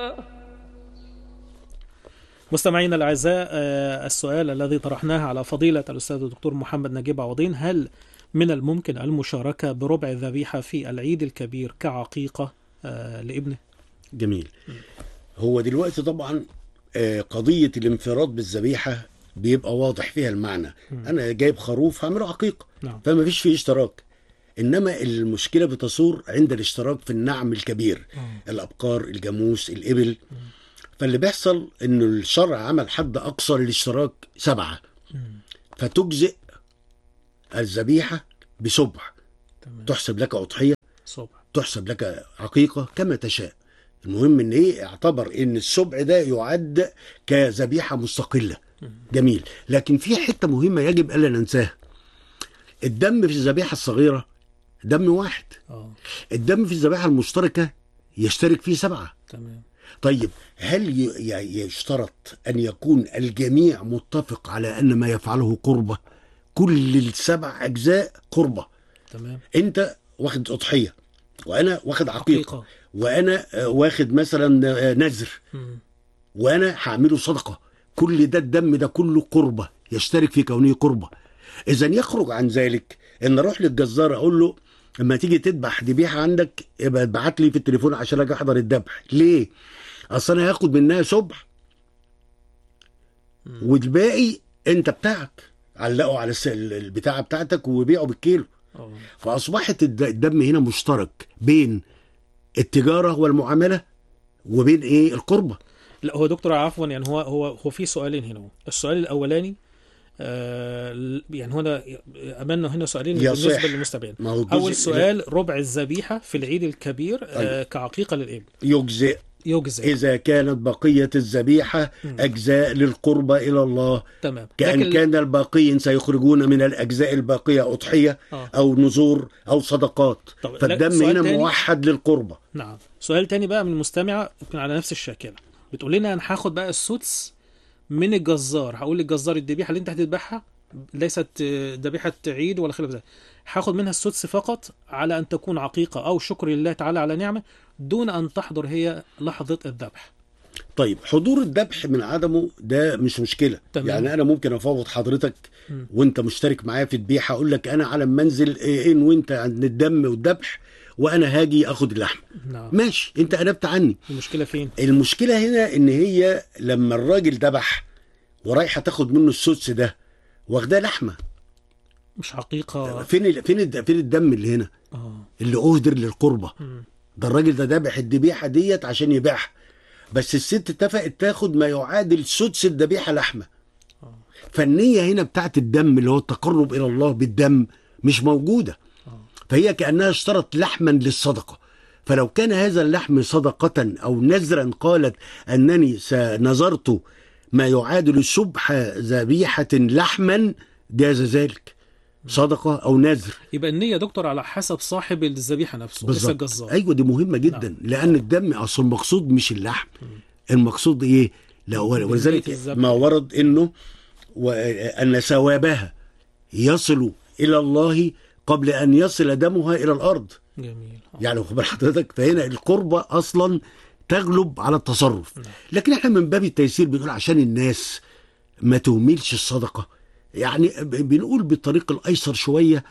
مستمعينا الأعزاء، السؤال الذي طرحناه على فضيلة الأستاذ الدكتور محمد نجيب عوضين: هل من الممكن المشاركة بربع الذبيحة في العيد الكبير كعقيقة لابنه؟ جميل. هو دلوقتي طبعا قضية الانفراد بالذبيحة بيبقى واضح فيها المعنى. أنا جايب خروف هعمله عقيقة، فما فيش فيه اشتراك. إنما المشكلة بتصور عند الاشتراك في النعم الكبير، الأبقار، الجاموس، الإبل. فاللي بيحصل إنه الشرع عمل حد أقصى للاشتراك 7، فتجزئ الذبيحة بسبع، تحسب لك أضحية، تحسب لك عقيقة كما تشاء. المهم ان ايه، اعتبر ان السبع ده يعد كذبيحة مستقلة. جميل. لكن في حتة مهمة يجب ألا ننساها: الدم في الذبيحة الصغيرة دم واحد، الدم في الذبيحة المشتركة يشترك فيه 7. تمام. طيب هل يشترط أن يكون الجميع متفق على أن ما يفعله قربة؟ كل ال7 أجزاء قربة. تمام. أنت واخد أضحية، وأنا واخد عقيقة، وأنا واخد مثلا نذر، وأنا هعمله صدقة. كل ده الدم ده كله قربة، يشترك في كونه قربة. إذا يخرج عن ذلك إن أروح للجزار أقول له لما تيجي تذبح ذبيحة عندك يبقى ابعت لي في التليفون عشان أجي أحضر الذبح. ليه؟ أصل أنا هاخد منها سبع، والباقي أنت بتاعك، علقه على البتاعة بتاعتك وبيعه بالكيلو. فأصبحت الدم هنا مشترك بين التجارة والمعاملة وبين ايه القربة. لا هو دكتور عفوا، يعني هو في سؤالين هنا. السؤال الأولاني يعني هنا أملنا هنا سؤالين بالنسبة للمستمعين. أول سؤال: ربع الذبيحة في العيد الكبير كعقيقة للإبل يجزئ إذا كانت بقية الذبيحة أجزاء للقربة إلى الله. تمام. كأن كان الباقين سيخرجون من الأجزاء الباقية أضحية أو نذور أو صدقات. فالدم هنا موحد للقربة. نعم. سؤال تاني بقى من المستمعة يمكن على نفس الشاكلة، بتقول لنا أنا هاخد بقى السدس من الجزار، هقول للجزار الذبيحة اللي أنت هتذبحها ليست ذبيحة عيد ولا خلاف ذلك، هاخد منها السدس فقط على أن تكون عقيقة أو شكر لله تعالى على نعمة، دون أن تحضر هي لحظة الذبح. طيب حضور الذبح من عدمه ده مش مشكلة. تمام. يعني أنا ممكن أفوض حضرتك وأنت مشترك معايا في الذبيحة، أقول لك أنا على منزل إن وأنت عند الدم والذبح وأنا هاجي أخد اللحم. نعم. ماشي، أنت أنبت عني. المشكلة فين؟ المشكلة هنا إن هي لما الراجل ذبح ورايحة تاخد منه السدس ده واخداه لحمة، مش حقيقة. فين الدم اللي هنا اللي أهدر للقربة؟ ده الراجل ده ذبح الذبيحة ديت عشان يبيعها، بس الست اتفقت تاخد ما يعادل سدس الذبيحة لحمة. فالنية هنا بتاعت الدم اللي هو التقرب إلى الله بالدم مش موجودة. فهي كأنها اشترت لحما للصدقة. فلو كان هذا اللحم صدقة أو نذرا، قالت أنني سنذرت ما يعادل سبح ذبيحة لحما، جاز ذلك صدقة أو نذر. يبقى النية دكتور على حسب صاحب الذبيحة نفسه، ليس الجزار. أيوة، دي مهمة جدا. نعم. لأن الدم أصلا المقصود مش اللحم. المقصود إيه؟ ولذلك ما ورد إنه أن ثوابها يصل إلى الله قبل أن يصل دمها إلى الأرض. جميل. يعني خبر حضرتك، فهنا القربة أصلا تغلب على التصرف. لكن احنا من باب التيسير بنقول عشان الناس ما تهملش الصدقة، يعني بنقول بالطريق الأيسر شوية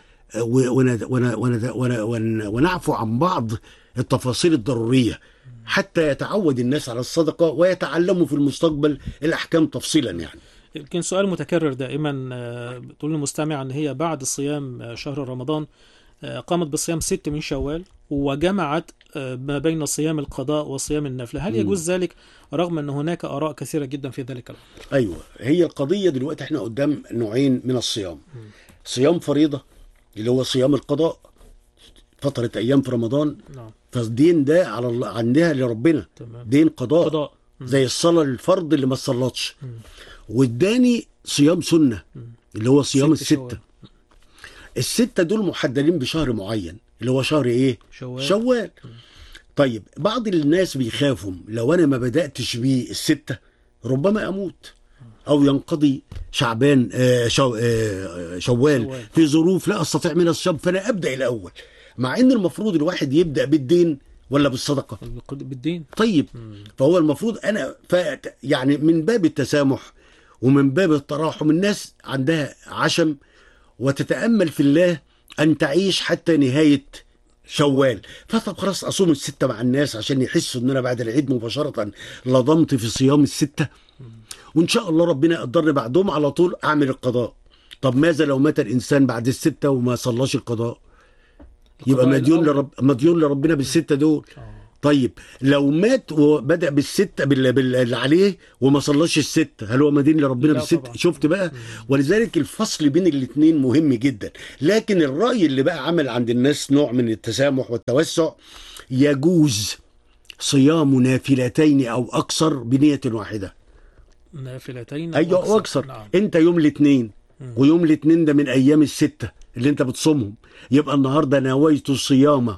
ونعفو عن بعض التفاصيل الضرورية حتى يتعود الناس على الصدقة ويتعلموا في المستقبل الأحكام تفصيلا. يعني يمكن سؤال متكرر دائما بتقول المستمع أن هي بعد صيام شهر رمضان قامت بصيام 6 من شوال وجمعت ما بين صيام القضاء وصيام النفل، هل يجوز ذلك رغم أن هناك آراء كثيرة جدا في ذلك الأمر؟ أيوة، هي القضية دلوقتي احنا قدام نوعين من الصيام. صيام فريضة اللي هو صيام القضاء، فترة أيام في رمضان. نعم. فالدين ده على عندها لربنا. تمام. دين قضاء. زي الصلاة الفرض اللي ما صلتش. والداني صيام سنة اللي هو صيام الستة. الستة دول محددين بشهر معين اللي هو شهر ايه؟ شوال. طيب بعض الناس بيخافوا لو انا ما بدأتش بيه الستة ربما اموت او ينقضي شعبان شوال في ظروف لا استطيع من الصيام، فانا ابدأ الاول، مع ان المفروض الواحد يبدأ بالدين ولا بالصدقه؟ بالدين. طيب فهو المفروض انا يعني من باب التسامح ومن باب التراحم، الناس عندها عشم وتتامل في الله ان تعيش حتى نهايه شوال. فطب خلاص اصوم الستة مع الناس عشان يحسوا ان انا بعد العيد مباشره لضمت في صيام الستة، وان شاء الله ربنا يقدرني بعدهم على طول اعمل القضاء. طب ماذا لو مات الانسان بعد الستة وما صلاش القضاء؟ يبقى مديون لربنا بالستة دول. طيب لو مات وبدأ بالستة اللي عليه وما صلاش الستة، هل هو مدين لربنا بالستة؟ طبعا. شفت بقى؟ ولذلك الفصل بين الاثنين مهم جدا. لكن الرأي اللي بقى عمل عند الناس نوع من التسامح والتوسع، يجوز صيام نافلتين أو أكثر بنية واحدة. نافلتين أيوة أو أكثر. نعم. أنت يوم الاثنين ويوم الاثنين ده من أيام الستة اللي أنت بتصومهم، يبقى النهاردة نويت الصيام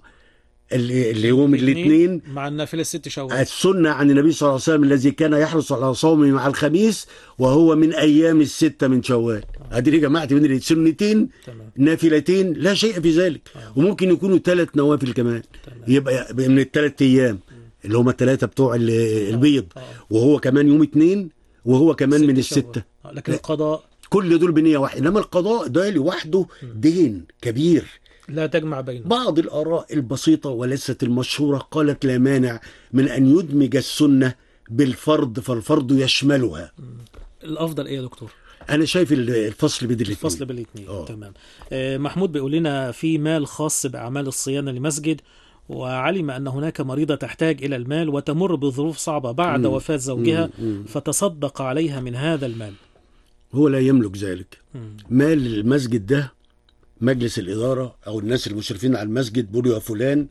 اللي يوم الاثنين مع النافله الست شوال. السنه عن النبي صلى الله عليه وسلم الذي كان يحرص على صومه مع الخميس وهو من ايام السته من شوال. ادي جماعه بين السنتين نافلتين لا شيء في ذلك. وممكن يكونوا 3 نوافل كمان. يبقى من ال3 ايام اللي هم ال3 بتوع البيض، وهو كمان يوم 2 وهو كمان من الستة. لكن القضاء كل دول بنيه واحده. انما القضاء ده لوحده دين كبير لا تجمع بينهم. بعض الآراء البسيطة وليست المشهورة قالت لا مانع من أن يدمج السنة بالفرض، فالفرض يشملها. الأفضل إيه يا دكتور؟ أنا شايف الفصل بين الاثنين. الفصل بين الاثنين. تمام. محمود بيقول لنا في مال خاص بأعمال الصيانة لمسجد، وعلم أن هناك مريضة تحتاج إلى المال وتمر بظروف صعبة بعد وفاة زوجها، فتصدق عليها من هذا المال. هو لا يملك ذلك. مال المسجد ده مجلس الإدارة أو الناس المشرفين على المسجد بيقولوا يا فلان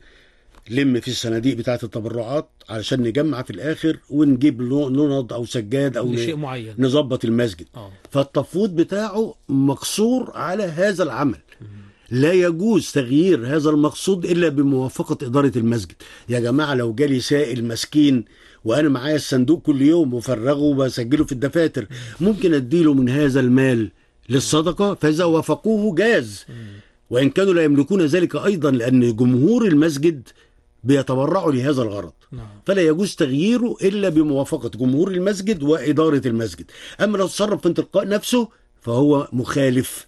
لم في الصناديق بتاعة التبرعات علشان نجمع في الآخر ونجيب ننض أو سجاد أو شيء معين نظبط المسجد. فالتفويض بتاعه مقصور على هذا العمل. لا يجوز تغيير هذا المقصود إلا بموافقة إدارة المسجد. يا جماعة لو جالي سائل مسكين وأنا معايا الصندوق كل يوم وفرغه وبسجله في الدفاتر، ممكن أديله من هذا المال للصدقة، فإذا وافقوه جاز، وإن كانوا لا يملكون ذلك أيضا، لأن جمهور المسجد بيتبرعوا لهذا الغرض. فلا يجوز تغييره إلا بموافقة جمهور المسجد وإدارة المسجد. أما لو تصرف في تلقاء نفسه فهو مخالف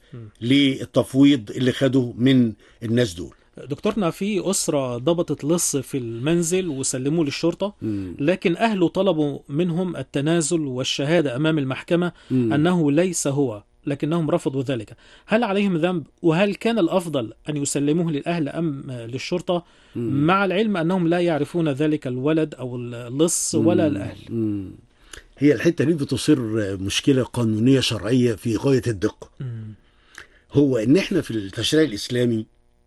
للتفويض اللي خده من الناس دول. دكتورنا في أسرة ضبطت لص في المنزل وسلموه للشرطة، لكن أهله طلبوا منهم التنازل والشهادة أمام المحكمة أنه ليس هو، لكنهم رفضوا ذلك. هل عليهم ذنب؟ وهل كان الأفضل أن يسلموه للأهل أم للشرطة، مع العلم أنهم لا يعرفون ذلك الولد أو اللص ولا الأهل؟ هي الحتة دي بتصير مشكلة قانونية شرعية في غاية الدقة. هو إن إحنا في التشريع الإسلامي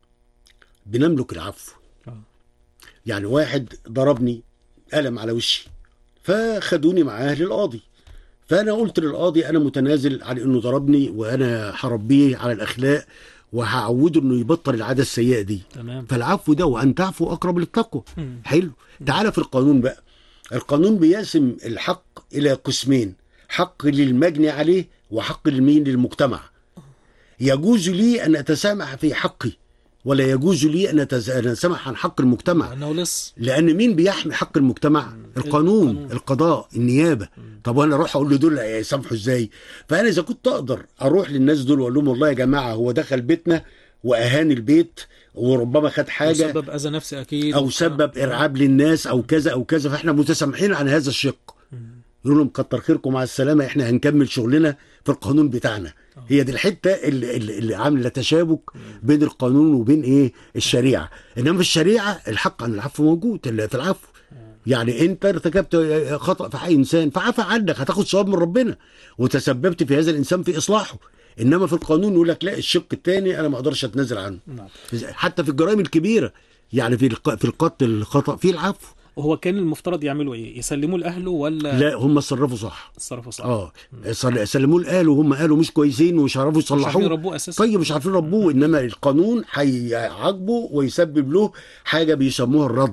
بنملك العفو. يعني واحد ضربني قلم على وشي فخدوني معاه للقاضي، فأنا قلت للقاضي أنا متنازل عن إنه ضربني وأنا هربيه على الأخلاق وهعوده إنه يبطل العادة السيئة دي. تمام. فالعفو ده وأن تعفو أقرب للتقوى. حلو. تعال في القانون بقى. القانون بيقسم الحق إلى قسمين: حق للمجني عليه وحق للمجتمع. يجوز لي أن أتسامح في حقي ولا يجوز لي أن أتسامح عن حق المجتمع. لأن مين بيحمي حق المجتمع؟ القانون، القضاء، النيابة. طب وأنا أروح أقول له دول يسامحوا إزاي؟ فأنا إذا كنت أقدر أروح للناس دول وأقول لهم والله يا جماعة هو دخل بيتنا وأهان البيت وربما خد حاجة أو سبب أذى نفسي أكيد أو سبب إرعاب للناس أو كذا أو كذا، فإحنا متسامحين عن هذا الشق. يقولوا لهم كتر خيركم مع السلامة، إحنا هنكمل شغلنا في القانون بتاعنا. هي دي الحتة اللي عاملة تشابك بين القانون وبين إيه الشريعة. إنما في الشريعة الحق عن العفو موجود في العفو. يعني أنت ارتكبت خطأ في حق إنسان فعفى عنك، هتاخد ثواب من ربنا وتسببت في هذا الإنسان في إصلاحه. إنما في القانون يقول لك لا، الشق الثاني أنا ما أقدرش أتنازل عنه. حتى في الجرائم الكبيرة، يعني في القتل الخطأ في العفو. وهو كان المفترض يعملوا ايه؟ يسلموه لاهله ولا لا؟ هم اتصرفوا صح. اتصرفوا صح. سلموه لاهله وهم قالوا مش كويسين ومش عارفوا يصلحوه، مش عارفين يربوه اساسا. طيب مش عارفين يربوه. انما القانون هيعاقبه ويسبب له حاجه بيسموها الردع.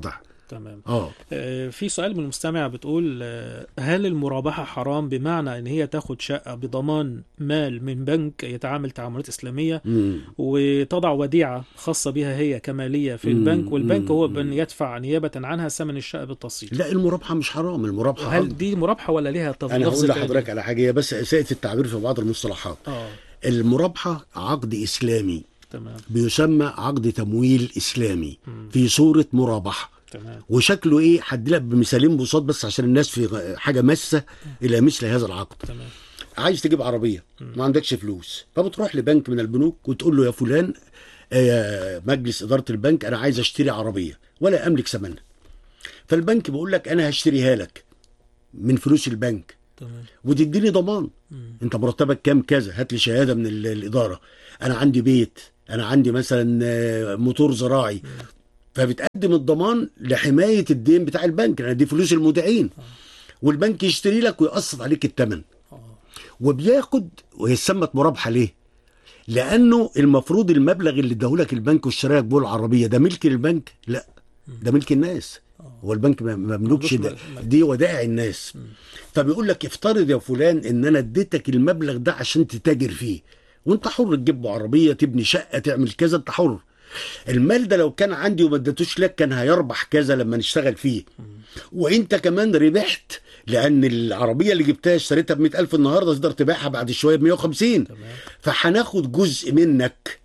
تمام. في سؤال من المستمع بتقول هل المرابحة حرام بمعنى ان هي تاخد شقة بضمان مال من بنك يتعامل تعاملات إسلامية وتضع وديعة خاصة بها هي كمالية في البنك، والبنك هو من يدفع نيابة عنها ثمن الشقة بالتقسيط؟ لا، المرابحة مش حرام، المرابحة هل دي مرابحة ولا ليها لفظ انا هقول لحضرتك على حاجة، هي بس اساءة التعبير في بعض المصطلحات. المرابحة عقد إسلامي، تمام، بيسمى عقد تمويل إسلامي في صورة مرابحة. تمام. وشكله ايه؟ هدي لك بمثالين بساط بس عشان الناس في حاجة ماسة الى مثل هذا العقد. تمام. عايز تجيب عربية ما عندكش فلوس، فبتروح لبنك من البنوك وتقول له يا فلان، مجلس إدارة البنك، أنا عايز أشتري عربية ولا أملك ثمنها. فالبنك بيقول لك أنا هشتريها لك من فلوس البنك. تمام. وتديني ضمان. أنت مرتبك كام؟ كذا، هات لي شهادة من الإدارة، أنا عندي بيت، أنا عندي مثلا موتور زراعي. فبتقدم الضمان لحماية الدين بتاع البنك، لأن دي فلوس المودعين. والبنك يشتري لك ويقسط عليك الثمن. وبياخد، وهي اتسمت مرابحة ليه؟ لأنه المفروض المبلغ اللي اداهولك البنك واشترى لك بيه العربية ده ملك للبنك؟ لا، ده ملك الناس. هو البنك ما مملوكش ده، دي ودائع الناس. فبيقول لك افترض يا فلان ان انا اديتك المبلغ ده عشان تتاجر فيه، وانت حر تجيب له عربية، تبني شقة، تعمل كذا، انت حر. المال ده لو كان عندي وما اديتوش لك كان هيربح كذا لما نشتغل فيه، وانت كمان ربحت، لان العربيه اللي جبتها اشتريتها ب100,000 النهارده، تقدر تبيعها بعد شويه ب150. فهناخد جزء منك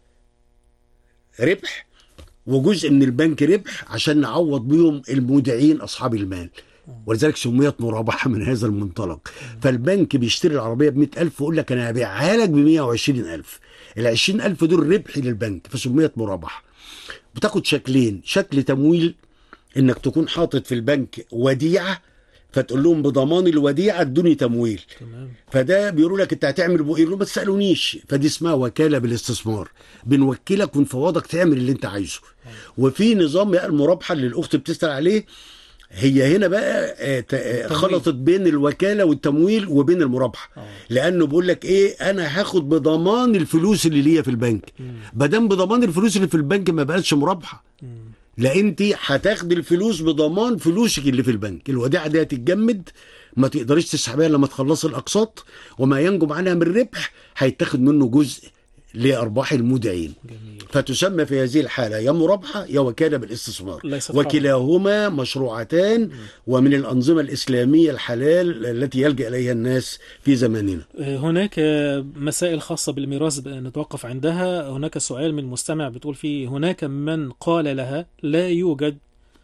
ربح وجزء من البنك ربح عشان نعوض بيهم المودعين اصحاب المال. ولذلك سميت مرابحه من هذا المنطلق. فالبنك بيشتري العربيه ب100,000 ويقول لك انا هبيعها لك ب120,000، ال20,000 دول ربح للبنك، فسميت مرابحه. بتاخد شكلين: شكل تمويل، انك تكون حاطط في البنك وديعه، فتقول لهم بضمان الوديعه ادوني تمويل. تمام. فده بيقولوا لك انت هتعمل بايه؟ يقولوا ما تسالونيش. فدي اسمها وكاله بالاستثمار، بنوكلك ونفوضك تعمل اللي انت عايزه. وفي نظام المرابحه اللي الاخت بتسال عليه، هي هنا بقى خلطت بين الوكاله والتمويل وبين المرابحه. لانه بيقول لك ايه؟ انا هاخد بضمان الفلوس اللي ليا في البنك. بدام بضمان الفلوس اللي في البنك ما بقتش مرابحه، لا، انت هتاخدي الفلوس بضمان فلوسك اللي في البنك. الوديعه دي هتتجمد، ما تقدريش تسحبيها لما تخلصي الاقساط، وما ينجم عنها من ربح هيتاخد منه جزء لارباح المودعين. جميل. فتسمى في هذه الحاله يا مرابحه يا وكاله بالاستثمار، وكلاهما مشروعتان ومن الانظمه الاسلاميه الحلال التي يلجا اليها الناس في زماننا. هناك مسائل خاصه بالميراث نتوقف عندها. هناك سؤال من المستمع بتقول فيه: هناك من قال لها لا يوجد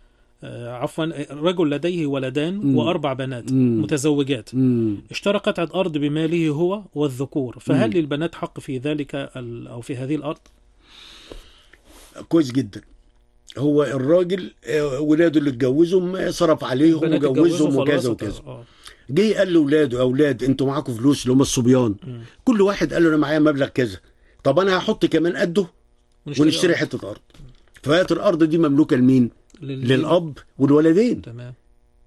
رجل لديه ولدان وأربع بنات متزوجات، اشترى قطعة أرض بماله هو والذكور، فهل للبنات حق في ذلك أو في هذه الأرض؟ كويس جدا. هو الراجل ولاده اللي اتجوزهم صرف عليهم وجوزهم وكذا وكذا. جه قال لاولاده: اولاد انتوا معاكم فلوس، اللي هم الصبيان، كل واحد قال له انا معايا مبلغ كذا، طب انا هحط كمان قده ونشتري حته ارض. فهات الارض دي مملوكه لمين؟ للاب والولدين. تمام.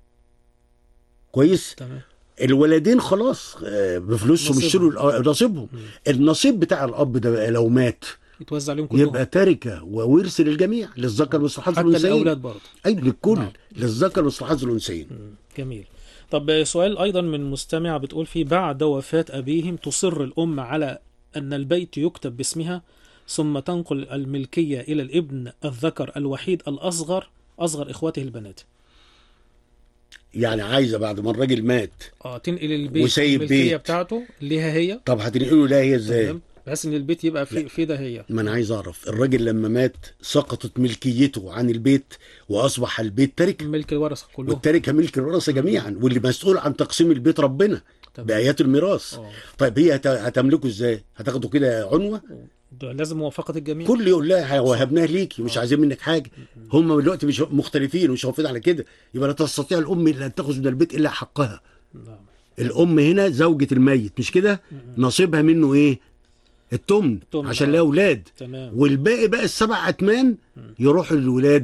كويس. تمام. الولدين خلاص بفلوسهم يشتروا نصيبهم. النصيب بتاع الاب ده لو مات يتوزع عليهم كلهم، يبقى تركه وورث للجميع، للذكر مثل حظ الانثيين، حتى الاولاد برضه. اي للكل. للذكر مثل حظ الانثيين. جميل. طب سؤال ايضا من مستمع بتقول فيه: بعد وفاه ابيهم تصر الام على ان البيت يكتب باسمها، ثم تنقل الملكيه الى الابن الذكر الوحيد الاصغر، اصغر اخواته البنات. يعني عايزه بعد ما الراجل مات تنقل البيت وسايب الملكيه بتاعته ليها هي. طب هتنقله لها هي ازاي؟ بحيث ان البيت يبقى في ده هي. ما انا عايز اعرف، الراجل لما مات سقطت ملكيته عن البيت واصبح البيت تركه، ملك الورثه كلهم، والتركه ملك الورثه جميعا، واللي مسؤول عن تقسيم البيت ربنا بايات الميراث. طيب هي هتملكه ازاي؟ هتاخده كده عنوه؟ لازم موافقه الجميع. كل يقول لها وهبناه ليكي، مش عايزين منك حاجه. هم دلوقتي مش مختلفين ومش موافقين على كده، يبقى لا تستطيع الام ان تاخذ من البيت الا حقها. الام هنا زوجة الميت، مش كده؟ نصيبها منه ايه؟ التمن عشان لها اولاد. والباقي بقى ال7 أتمان يروحوا للولاد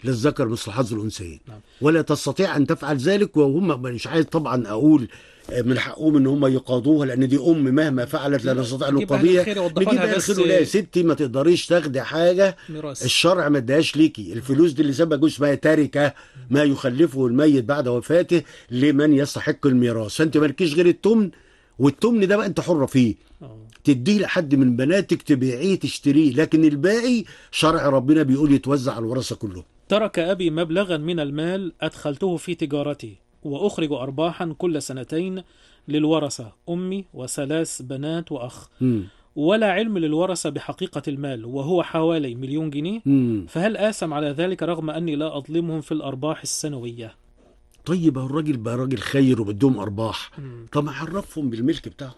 للذكر مثل حظ الانثيين. نعم. ولا تستطيع ان تفعل ذلك، وهم مش عايز طبعا اقول من حقهم ان هم يقاضوها، لان دي مهما فعلت لا نستطيع ان نقاضيها. نجيب اهل الخير لا يا ستي ما تقدريش تاخدي حاجه ميراث. الشرع ما اداهاش ليكي. الفلوس دي اللي سابها جزء اسمها تركه، ما يخلفه الميت بعد وفاته لمن يستحق الميراث، فانت مالكيش غير التمن، والتمن ده بقى انت حره فيه، تديه لحد من بناتك، تبيعيه تشتريه، لكن الباقي شرع ربنا بيقول يتوزع على الورثه كلهم. ترك أبي مبلغا من المال أدخلته في تجارتي، وأخرج أرباحا كل سنتين للورثة، أمي وثلاث بنات وأخ، ولا علم للورثة بحقيقة المال، وهو حوالي 1,000,000 جنيه. فهل آثم على ذلك رغم أني لا أظلمهم في الأرباح السنوية؟ طيب الراجل بقى راجل خير وبدهم أرباح، طب عرفهم بالملك بتاعهم.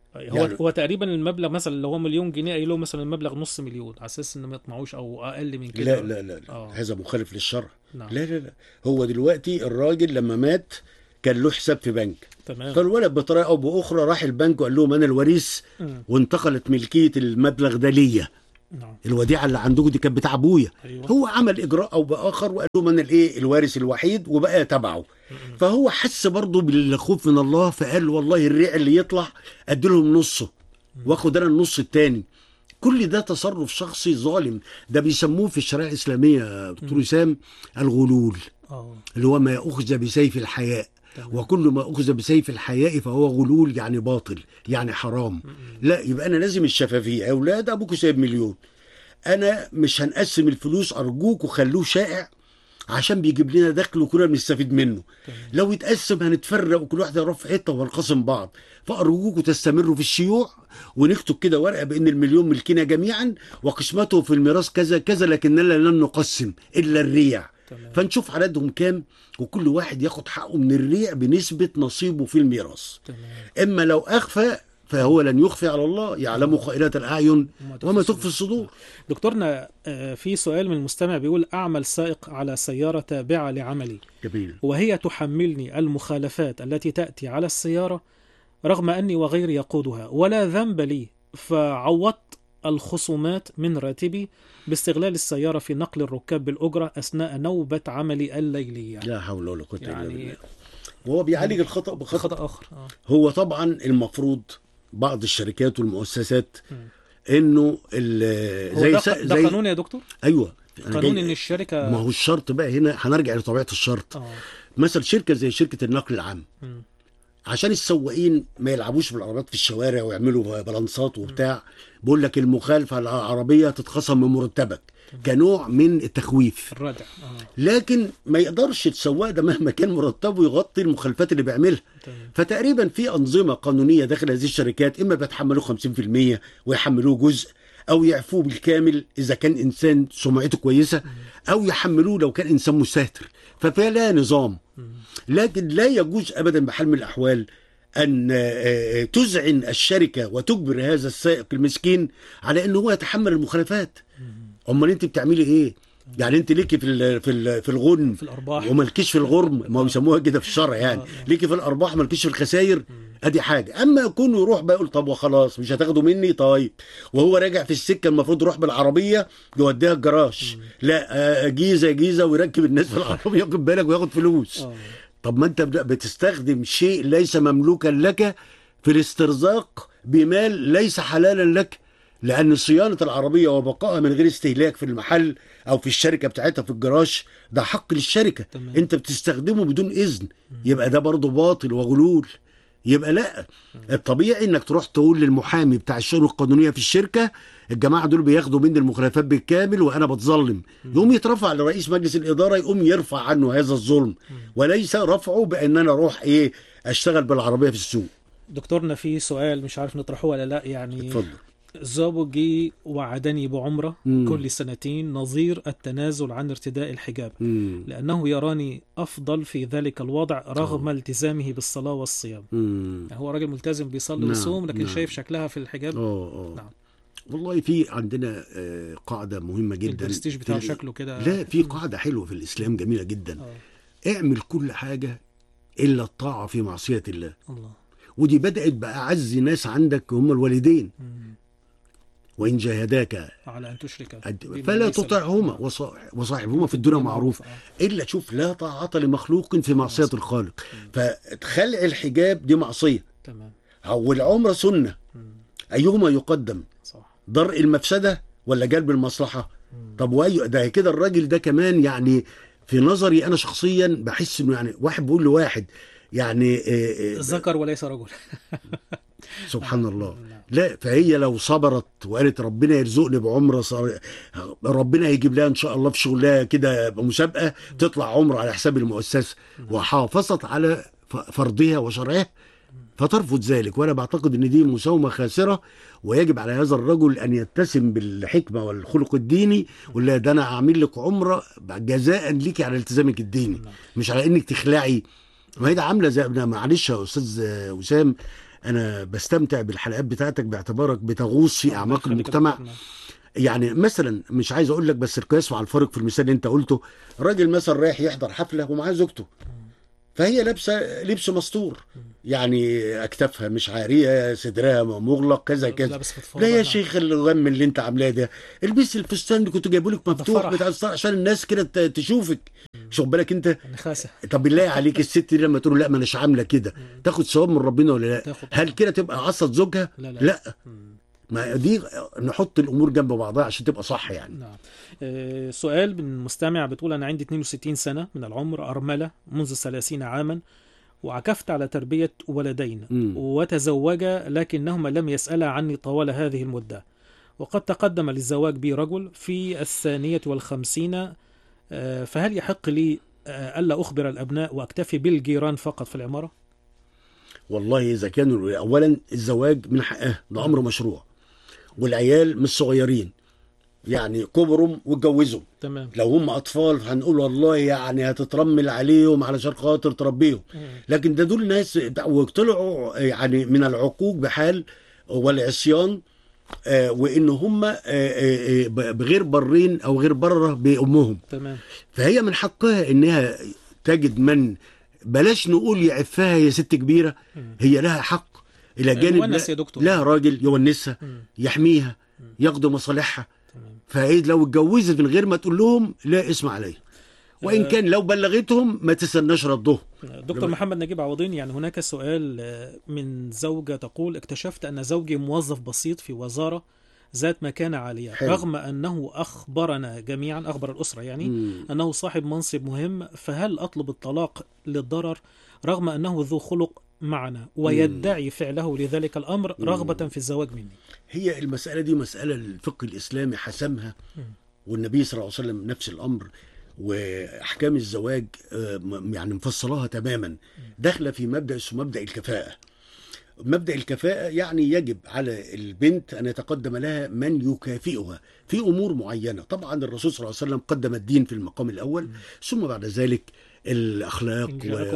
هو تقريبا المبلغ مثلا اللي هو 1,000,000 جنيه قايل له مثلا المبلغ نص مليون على اساس ان ما يطمعوش او اقل من كده. لا لا لا, لا. هذا مخالف للشرع. نعم. لا لا لا، هو دلوقتي الراجل لما مات كان له حساب في بنك، تمام. فالولد بطريقه او باخرى راح البنك وقال لهم انا الوريث، وانتقلت ملكيه المبلغ ده ليا. نعم. الوديعه اللي عندكم دي كانت بتاع ابويا. أيوة. هو عمل اجراء او باخر وقال لهم انا الوارث الوحيد وبقى تبعه. فهو حس برضه بالخوف من الله، فقال والله الريع اللي يطلع ادي لهم نصه واخد انا النص الثاني. كل ده تصرف شخصي ظالم، ده بيسموه في الشريعه الاسلاميه دكتور وسام الغلول، اللي هو ما اخذ بسيف الحياء. وكل ما أخذ بسيف الحياء فهو غلول، يعني باطل، يعني حرام. لا، يبقى أنا لازم الشفافية. أولاد أبوك سايب 1,000,000، أنا مش هنقسم الفلوس، أرجوك وخلوه شائع عشان بيجيب لنا دخل وكلنا بنستفيد منه. لو يتقسم هنتفرق وكل واحد يروح في حته وهنقسم بعض، فأرجوكوا تستمروا في الشيوع ونكتب كده ورقه بان 1,000,000 ملكنا جميعا وقسمته في الميراث كذا كذا، لكننا لن نقسم الا الريع. فنشوف عددهم كام وكل واحد ياخد حقه من الريع بنسبه نصيبه في الميراث. اما لو اخفى فهو لن يخفي على الله، يعلم خائنة الأعين وما تخفي الصدور. دكتورنا، في سؤال من المستمع بيقول: أعمل سائق على سيارة تابعة لعملي، جميل، وهي تحملني المخالفات التي تأتي على السيارة رغم أني وغيري يقودها ولا ذنب لي، فعوضت الخصومات من راتبي باستغلال السيارة في نقل الركاب بالأجرة أثناء نوبة عملي الليلية. لا حول ولا قوة إلا بالله. وهو بيعالج الخطأ بخطأ آخر. هو طبعا المفروض بعض الشركات والمؤسسات انه ده قانون يا دكتور؟ ايوه، قانون ان الشركه، ما هو الشرط بقى هنا هنرجع لطبيعه الشرط. مثلا شركه زي شركه النقل العام، عشان السواقين ما يلعبوش بالعربيات في الشوارع ويعملوا بلانسات وبتاع، بقول لك المخالفه على العربيه تتخصم من مرتبك كنوع من التخويف، الردع. لكن ما يقدرش السواق ده مهما كان مرتبه يغطي المخالفات اللي بيعملها. فتقريبا في أنظمة قانونية داخل هذه الشركات، إما بيتحملوه 50% ويحملوه جزء، أو يعفوه بالكامل إذا كان إنسان سمعته كويسة، أو يحملوه لو كان إنسان مستهتر. ففيها نظام، لكن لا يجوز أبدا بحال من الأحوال أن تذعن الشركة وتجبر هذا السائق المسكين على أنه هو يتحمل المخالفات. امال انت بتعملي ايه؟ يعني انت ليكي في الغنم في الارباح ومالكيش في الغرم، ما بيسموها كده في الشرع، يعني ليكي في الارباح مالكيش في الخسائر. ادي حاجه. اما يكون يروح بقى يقول طب وخلاص مش هتاخدوا مني، طيب وهو راجع في السكه المفروض يروح بالعربيه يوديها الجراج، لا جيزه ويركب الناس في العربيه ياخد بالك وياخد فلوس. طب ما انت بتستخدم شيء ليس مملوكا لك في الاسترزاق بمال ليس حلالا لك، لأن صيانة العربية وبقائها من غير استهلاك في المحل أو في الشركة بتاعتها في الجراج ده حق للشركة. تمام. أنت بتستخدمه بدون إذن، يبقى ده برضه باطل وغلول. يبقى لا، الطبيعي إنك تروح تقول للمحامي بتاع الشؤون القانونية في الشركة الجماعة دول بياخدوا مني المخالفات بالكامل وأنا بتظلم، يقوم يترفع لرئيس مجلس الإدارة، يقوم يرفع عنه هذا الظلم، وليس رفعه بأن أنا أروح أشتغل بالعربية في السوق. دكتورنا، في سؤال مش عارف نطرحه ولا لا، يعني اتفضل. زوجي وعدني بعمرة كل سنتين نظير التنازل عن ارتداء الحجاب لأنه يراني أفضل في ذلك الوضع رغم التزامه بالصلاة والصيام. هو راجل ملتزم بيصلي ويصوم لكن شايف شكلها في الحجاب. نعم. والله في عندنا قاعدة مهمة جدا، البرستيج بتاعه شكله كده. لا، في قاعدة حلوة في الإسلام جميلة جدا. اعمل كل حاجة إلا الطاعة في معصية الله. ودي بدأت بأعز ناس عندك هم الوالدين. وإن جاهداك على أن تشرك فلا تطعهما وصاحبهما في الدنيا معروف. إلا شوف، لا طاعة لمخلوق في معصية الخالق. فخلع الحجاب دي معصية. تمام. والعمرة سنة. أيهما يقدم؟ صح. درء المفسدة ولا جلب المصلحة؟ طب وأي ده كده الراجل ده كمان يعني في نظري أنا شخصيا بحس إنه يعني واحد بيقول لواحد يعني ذكر وليس رجل. سبحان الله. لا، فهي لو صبرت وقالت ربنا يرزقني بعمره، ربنا هيجيب لها ان شاء الله في شغلها كده مسابقه تطلع عمره على حساب المؤسسه، وحافظت على فرضها وشرعها، فترفض ذلك. وانا بعتقد ان دي مساومه خاسره، ويجب على هذا الرجل ان يتسم بالحكمه والخلق الديني، ولا ده انا هعمل لك عمره جزاء ليكي على التزامك الديني، مش على انك تخلعي. ما هي ده عامله زي، معلش يا استاذ وسام، انا بستمتع بالحلقات بتاعتك باعتبارك بتغوص في اعماق المجتمع. يعني مثلا مش عايز اقول لك، بس القياس مع الفارق في المثال اللي انت قلته، راجل مثلا رايح يحضر حفله ومعاه زوجته، فهي لابسه لبس مستور، يعني اكتافها مش عاريه، صدرها مغلق كذا كذا. لا يا شيخ، الغم اللي انت عاملاه ده، البسي الفستان اللي كنت جايبه لك مفتوح عشان الناس كده تشوفك. شوف بالك انت. طب بالله عليك، الست دي لما تقول لا ما اناش عامله كده، تاخد ثواب من ربنا ولا لا؟ هل كده تبقى عصت زوجها؟ لا. ما دي نحط الامور جنب بعضها عشان تبقى صح يعني. نعم. سؤال من مستمع بتقول: انا عندي 62 سنه من العمر، ارمله منذ 30 عاما، وعكفت على تربيه ولدين وتزوجا، لكنهما لم يسألا عني طوال هذه المده، وقد تقدم للزواج بي رجل في 52، فهل يحق لي ألا أخبر الأبناء وأكتفي بالجيران فقط في العمارة؟ والله إذا كانوا أولا الزواج من حقه، ده أمر مشروع، والعيال مش صغيرين يعني، كبروا واتجوزوا. تمام. لو هم أطفال هنقول والله يعني هتترمل عليهم علشان خاطر تربيهم، لكن ده دول ناس وطلعوا يعني من العقوق بحال والعصيان، وان هم بغير برين او غير بره بامهم. تمام. فهي من حقها انها تجد من، بلاش نقول يعفها، هي ست كبيره، هي لها حق الى جانب لها راجل يونسها يحميها ياخدوا مصالحها. فايه لو اتجوزت من غير ما تقول لهم لا اسم عليها، وان كان لو بلغتهم ما تستناش ردهم. دكتور محمد نجيب عوضين، يعني هناك سؤال من زوجة تقول: اكتشفت أن زوجي موظف بسيط في وزارة ذات مكانة عالية، رغم أنه أخبرنا جميعا، أخبر الأسرة يعني أنه صاحب منصب مهم، فهل أطلب الطلاق للضرر رغم أنه ذو خلق معنا ويدعي فعله لذلك الأمر رغبة في الزواج مني؟ هي المسألة دي مسألة الفقه الإسلامي حسمها، والنبي صلى الله عليه وسلم نفس الأمر، وأحكام الزواج يعني مفصلاها تماما، داخله في مبدأ اسمه مبدأ الكفاءة. مبدأ الكفاءة يعني يجب على البنت أن يتقدم لها من يكافئها في أمور معينة. طبعا الرسول صلى الله عليه وسلم قدم الدين في المقام الأول، ثم بعد ذلك الأخلاق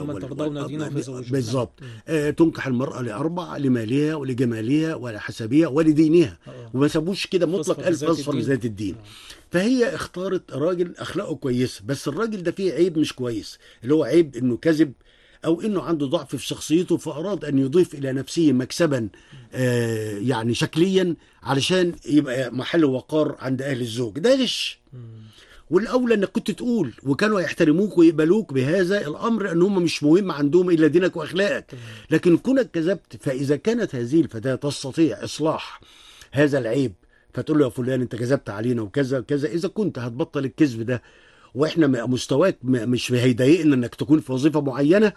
بالضبط. تنكح المرأة لأربع: لمالها ولجمالها ولحسبها ولدينها، وما سابوش كده مطلق ألف أصفر لذات الدين. فهي اختارت راجل أخلاقه كويسة، بس الراجل ده فيه عيب مش كويس، اللي هو عيب إنه كذب، أو إنه عنده ضعف في شخصيته، فأراد أن يضيف إلى نفسه مكسبا يعني شكليا علشان يبقى محل وقار عند أهل الزوج. ده غش، والأولى أنك كنت تقول، وكانوا يحترموك ويقبلوك بهذا الأمر، أن هم مش مهم عندهم إلا دينك وأخلاقك. لكن كونك كذبت، فإذا كانت هذه الفتاة تستطيع إصلاح هذا العيب، فتقول له يا فلان أنت كذبت علينا وكذا وكذا، إذا كنت هتبطل الكذب ده، واحنا مستواك مش هيضايقنا انك تكون في وظيفه معينه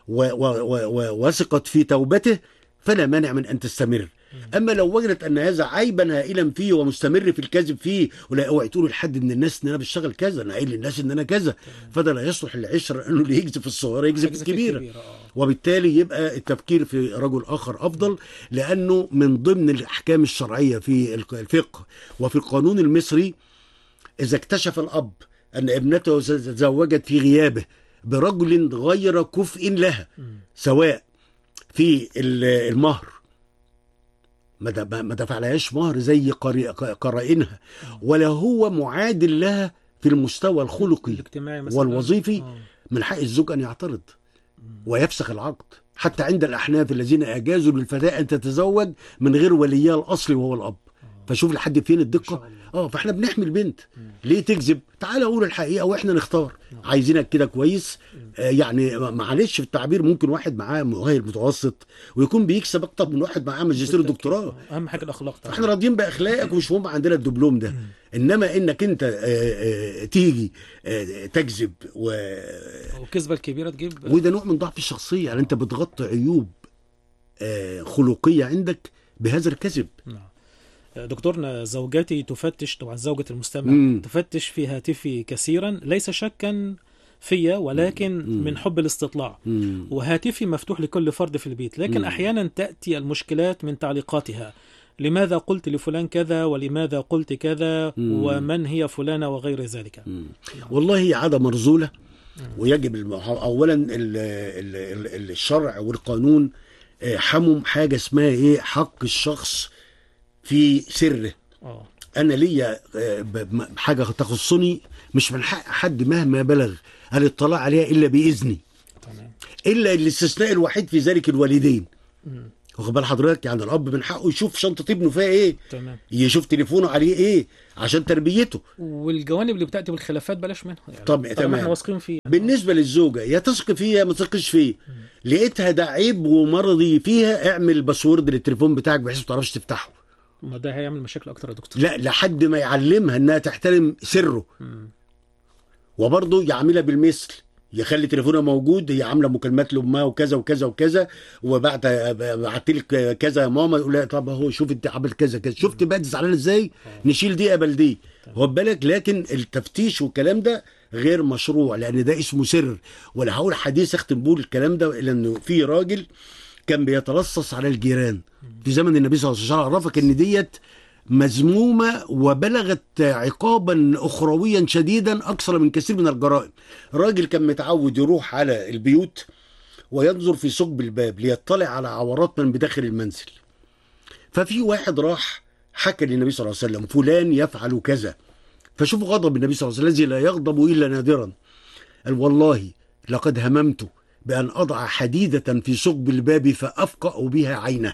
وثقت في توبته، فلا مانع من ان تستمر. اما لو وجدت ان هذا عيبا هائلا فيه ومستمر في الكذب فيه، ولا اوعي تقول لحد من الناس ان انا بشتغل كذا، انا قايل للناس ان انا كذا، فده لا يصلح للعشره، انه اللي يكذب في الصغيره يكذب في الكبيره. وبالتالي يبقى التفكير في رجل اخر افضل، لانه من ضمن الاحكام الشرعيه في الفقه وفي القانون المصري، اذا اكتشف الاب أن ابنته تزوجت في غيابه برجل غير كفء لها، سواء في المهر ما دفعلهاش مهر زي قرائنها، ولا هو معادل لها في المستوى الخلقي والوظيفي، من حق الزوج أن يعترض ويفسخ العقد. حتى عند الأحناف الذين أجازوا للفتاة أن تتزوج من غير وليها الأصلي وهو الأب، فشوف لحد فين ما الدقه. شاء الله. فاحنا بنحمي البنت. ليه تكذب؟ تعالى قول الحقيقه واحنا نختار. عايزينك كده كويس. يعني معلش في التعبير، ممكن واحد معاه مؤهل متوسط ويكون بيكسب اكتر من واحد معاه ماجستير ودكتوراه. اهم حاجه الاخلاق طبعا. فاحنا راضيين باخلاقك ومش مهم عندنا الدبلوم ده. انما انك انت تيجي تكذب والكذبه الكبيره تجيب. وده نوع من ضعف الشخصيه. يعني انت بتغطي عيوب خلقيه عندك بهذا الكذب. دكتورنا، زوجتي تفتش، طبعا زوجة المستمع تفتش في هاتفي كثيرا، ليس شكا فيا ولكن من حب الاستطلاع. وهاتفي مفتوح لكل فرد في البيت، لكن أحيانا تأتي المشكلات من تعليقاتها. لماذا قلت لفلان كذا، ولماذا قلت كذا، ومن هي فلانة، وغير ذلك. والله هي عادة مرذولة. ويجب أولا الشرع والقانون حمم حاجة اسمها ايه، حق الشخص في سره. انا ليا حاجه تخصني مش من حق حد مهما بلغ الاطلاع عليها الا باذني. تمام. الا الاستثناء الوحيد في ذلك الوالدين. واخد بال حضرتك؟ يعني الاب من حقه يشوف شنطه ابنه فيها ايه. تمام. يشوف تليفونه عليه ايه عشان تربيته. والجوانب اللي بتاتي بالخلافات بلاش منها يعني. طب تمام. احنا واثقين فيه. بالنسبه للزوجه، يا تثق فيها ما تثقش فيه. لقيتها ده عيب ومرضي فيها، اعمل باسورد للتليفون بتاعك بحيث ما تعرفش تفتحه. ما ده هيعمل مشاكل اكتر يا دكتور. لا، لحد ما يعلمها انها تحترم سره. وبرضه يعملها بالمثل، يخلي تليفونها موجود، هي عامله مكالمات لامها وكذا وكذا وكذا، بعت لك كذا يا ماما، يقول لها طب اهو شوف انت عملت كذا كذا، شفت بقى زعلان ازاي؟ نشيل دي قبل دي. خد بالك. لكن التفتيش والكلام ده غير مشروع، لان ده اسمه سر. ولا هقول حديث اختم بيه الكلام ده، لانه في راجل كان بيتلصص على الجيران في زمن النبي صلى الله عليه وسلم. عرفك ان ديت مذمومة وبلغت عقابا أخرويا شديدا أكثر من كثير من الجرائم. راجل كان متعود يروح على البيوت وينظر في ثقب الباب ليطلع على عورات من بداخل المنزل. ففي واحد راح حكى للنبي صلى الله عليه وسلم فلان يفعل كذا. فشوف غضب النبي صلى الله عليه وسلم الذي لا يغضب إلا نادرا. قال والله لقد هممت بأن أضع حديدة في ثقب الباب فأفقأ بها عينه.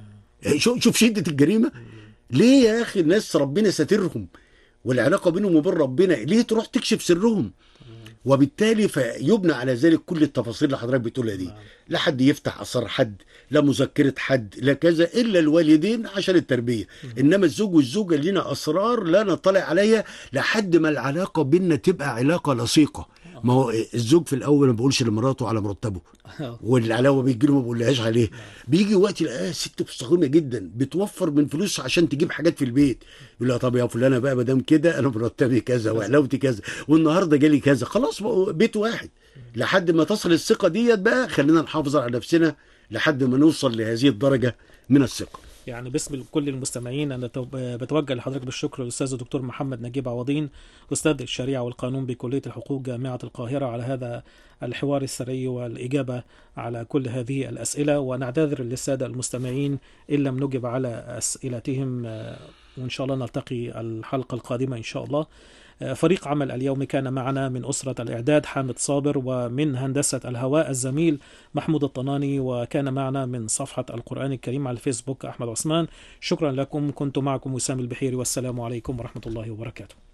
شوف شدة الجريمة. ليه يا أخي؟ الناس ربنا ساترهم والعلاقة بينهم وبين ربنا، ليه تروح تكشف سرهم؟ وبالتالي فيبنى على ذلك كل التفاصيل اللي حضرتك بتقولها دي. لا حد يفتح أسرار حد، لا مذكرة حد، لا كذا، إلا الوالدين عشان التربية. إنما الزوج والزوجة لنا أسرار لا نطلع عليها لحد ما العلاقة بيننا تبقى علاقة لصيقة. ما هو الزوج في الأول ما بيقولش لمراته على مرتبه، والعلاوة بيجي له ما بيقولهاش عليه. بيجي وقت يلاقيها ست مستقيمة جدا بتوفر من فلوس عشان تجيب حاجات في البيت، يقول لها طب يا فلانة بقى ما دام كده أنا مرتبي كذا وعلاوتي كذا والنهارده جالي كذا، خلاص بيت واحد. لحد ما تصل الثقة ديت بقى خلينا نحافظ على نفسنا لحد ما نوصل لهذه الدرجة من الثقة. يعني باسم كل المستمعين أنا بتوجه لحضرتك بالشكر الأستاذ الدكتور محمد نجيب عوضين، أستاذ الشريعة والقانون بكلية الحقوق جامعة القاهرة، على هذا الحوار السري والإجابة على كل هذه الأسئلة. ونعتذر للسادة المستمعين إن لم نجب على أسئلتهم، وإن شاء الله نلتقي الحلقة القادمة إن شاء الله. فريق عمل اليوم كان معنا من أسرة الإعداد حامد صابر، ومن هندسة الهواء الزميل محمود الطناني، وكان معنا من صفحة القرآن الكريم على الفيسبوك أحمد عثمان. شكرا لكم، كنت معكم وسام البحيري، والسلام عليكم ورحمة الله وبركاته.